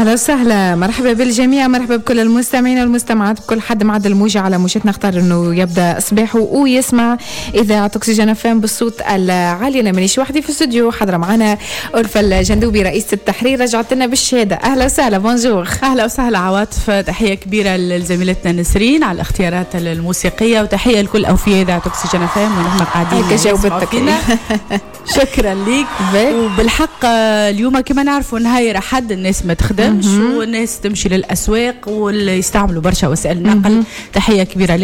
أهلا وسهلا، مرحبا بالجميع، مرحبا بكل المستمعين والمستمعات، بكل حد معدل الموجة على موجتنا اختار انه يبدأ صباحه ويسمع إذاعة أكسجين اف ام بالصوت العالي. أنا مانيش وحدي في الاستوديو، حاضرة معنا ألفة الجندوبي رئيسة التحرير، رجعت لنا بالشهادة. أهلا وسهلا، بونجور. أهلا وسهلا عواطف، تحية كبيرة لزميلتنا نسرين على الاختيارات الموسيقية، وتحية لكل أوفياء إذاعة أكسجين اف ام ونحن قاعدين جاوبتك. شكرا ليك. وبالحق اليوم كما نعرفوا نهاية حد الناس ما تخدمش والناس تمشي للأسواق واللي يستعملوا برشا وسائل النقل. تحية كبيرة